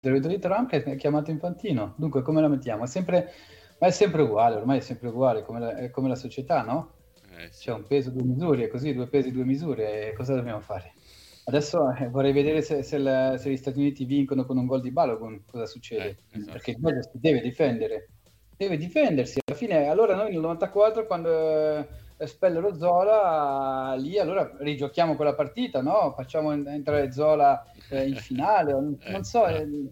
di Trump che è chiamato Infantino. Dunque, come la mettiamo? Ma è sempre uguale, ormai è sempre uguale, è come la società, no? Sì. C'è un peso, due misure, è così, due pesi, due misure, e cosa dobbiamo fare? Adesso vorrei vedere se gli Stati Uniti vincono con un gol di Balogun, cosa succede? Esatto. Perché il Dodgers si deve difendersi. Alla fine, allora noi nel 94, quando espellero Zola, lì allora rigiochiamo quella partita, no? Facciamo entrare Zola in finale, non so,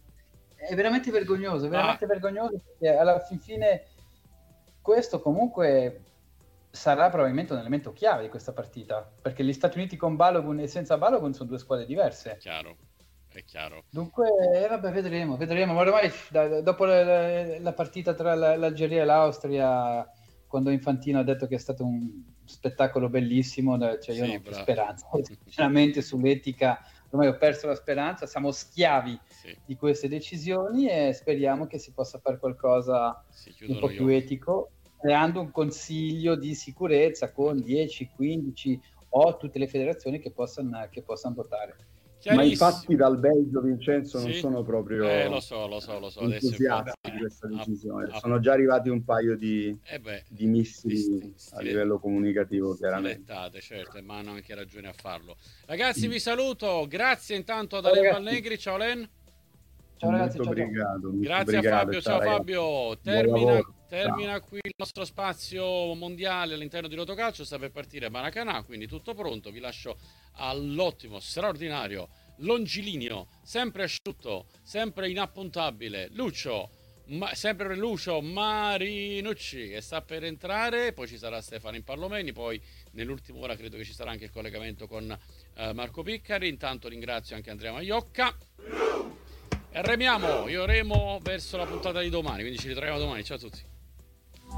è veramente vergognoso perché alla fine questo comunque sarà probabilmente un elemento chiave di questa partita, perché gli Stati Uniti con Balogun e senza Balogun sono due squadre diverse. È chiaro. Dunque, vabbè, vedremo. Ma ormai dopo la partita tra l'Algeria e l'Austria, quando Infantino ha detto che è stato un spettacolo bellissimo, cioè io non ho più speranza, sinceramente, sull'etica. Ormai ho perso la speranza, siamo schiavi di queste decisioni e speriamo che si possa fare qualcosa di un po' più etico, creando un consiglio di sicurezza con 10, 15 o tutte le federazioni che possano votare. Ma infatti dal Belgio, Vincenzo, non sono proprio lo so. entusiasti di questa decisione. Sono già arrivati un paio di missili a livello comunicativo, chiaramente. Stilettate, certo, ma hanno anche ragione a farlo. Ragazzi, vi saluto. Grazie intanto ad Alen Valnegri. Ciao Len. Ciao ragazzi, molto obrigado. Grazie a Fabio. Ciao Fabio. Termina qui il nostro spazio mondiale all'interno di Rotocalcio. Sta per partire Maracanã, quindi tutto pronto. Vi lascio all'ottimo, straordinario, longilineo, sempre asciutto, sempre inappuntabile sempre Lucio Marinucci, che sta per entrare. Poi ci sarà Stefano Impallomeni. Poi nell'ultima ora credo che ci sarà anche il collegamento con Marco Piccari. Intanto ringrazio anche Andrea Maiocca. E remo verso la puntata di domani, quindi ci ritroviamo domani. Ciao a tutti.